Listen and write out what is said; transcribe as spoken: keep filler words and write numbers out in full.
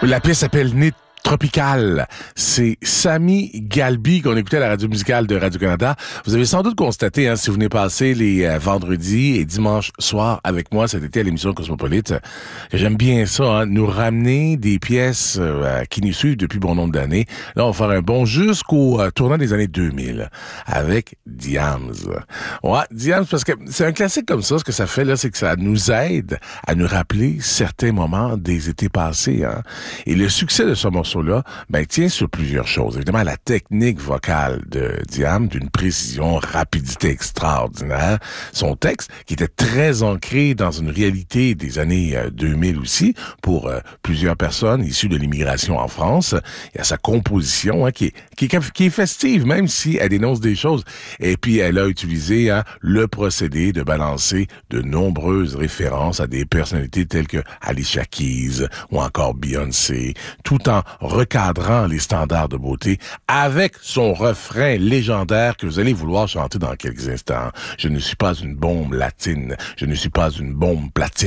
La pièce s'appelle Nid Tropical. C'est Sami Galbi qu'on écoutait à la radio musicale de Radio-Canada. Vous avez sans doute constaté, hein, si vous venez passer les euh, vendredis et dimanches soirs avec moi cet été à l'émission Cosmopolite, que j'aime bien ça, hein, nous ramener des pièces euh, qui nous suivent depuis bon nombre d'années. Là, on va faire un bond jusqu'au euh, tournant des années deux mille avec Diams. Ouais, Diams, parce que c'est un classique comme ça. Ce que ça fait, là, c'est que ça nous aide à nous rappeler certains moments des étés passés. Hein. Et le succès de ce morceau là, ben, tient sur plusieurs choses. Évidemment, la technique vocale de Diams, d'une précision, rapidité extraordinaire. Son texte, qui était très ancré dans une réalité des années euh, deux mille aussi, pour euh, plusieurs personnes issues de l'immigration en France. Il y a sa composition, hein, qui, est, qui, est, qui est festive, même si elle dénonce des choses. Et puis, elle a utilisé hein, le procédé de balancer de nombreuses références à des personnalités telles que Alicia Keys ou encore Beyoncé, tout en recadrant les standards de beauté avec son refrain légendaire que vous allez vouloir chanter dans quelques instants. Je ne suis pas une bombe latine, je ne suis pas une bombe platine.